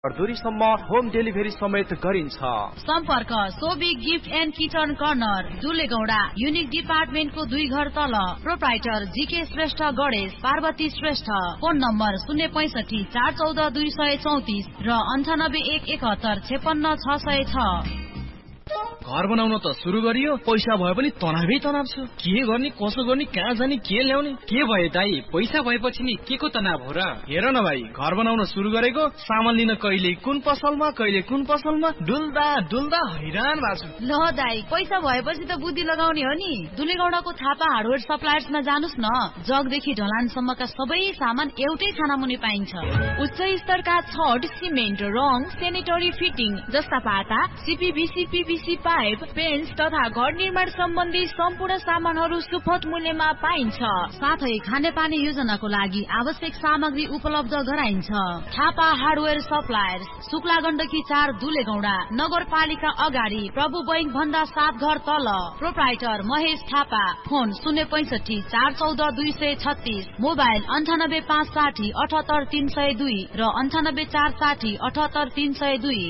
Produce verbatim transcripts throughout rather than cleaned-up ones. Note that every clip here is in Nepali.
दूरीसम्म होम डेलिभरी समेत गरिन्छ। सम्पर्क Sobi gift and kitchen corner, दुलेगौडा, unique डिपार्टमेन्टको दुई घर तल। Proprietor GK Shrestha Ganesh, Parvati Shrestha. Phone number शून्य पैसठी चार चौध दुई सय चौतिस र अन्ठानब्बे एक एकहत्तर छेपन्न छ सय छ। घर बनाउन त सुरु गरियो, पैसा भए पनि तनावै तनाव छ। के गर्ने, कसो गर्ने, कहाँ जाने, के ल्याउने? के भयो दाइ, पैसा भएपछि नि के को तनाव हो र? हेर न भाइ, घर बनाउन सुरु गरेको, सामान लिन कहिले कुन पसलमा कहिले कुन पसलमा डुल्दा डुल्दा हैरान भएको छु। ल दाइ, पैसा भएपछि त बुद्धि लगाउने हो नि। दुलेगौडाको थापा हार्डवेयर सप्लायर्समा जानुस् न। जगदेखि ढलानसम्मका सबै सामान एउटै छानामुनि पाइन्छ। उच्च स्तरका छड, सिमेन्ट, रङ, सेनिटरी फिटिङ जस्ता पाता, सीपीभीसी, पीवीसी पाइप, पेन्ट्स तथा घर निर्माण सम्बन्धी सम्पूर्ण सामानहरू सुपथ मूल्यमा पाइन्छ। साथै खानेपानी योजनाको लागि आवश्यक सामग्री उपलब्ध गराइन्छ। थापा हार्डवेयर सप्लायर्स, शुक्ला गण्डकी चार, दुलेगौडा, नगरपालिका अगाडि, प्रभु बैंक भन्दा सात घर तल। प्रोप्राइटर महेश थापा। फोन शून्य पैसठी चार चौध दुई सय छत्तिस, मोबाइल अन्ठानब्बे पाँच साठी अठहत्तर तीन सय दुई र अन्ठानब्बे चार साठी अठहत्तर तीन सय दुई।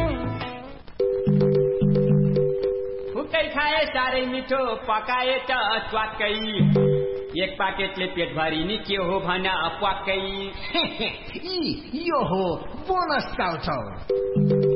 फुकै खाए साह्रै मिठो, पकाए त च्वाक्कै। एक पाकेटले पेट भरि नि के हो भन प्वाक्कै। यो हो बोनस चाउचाउ।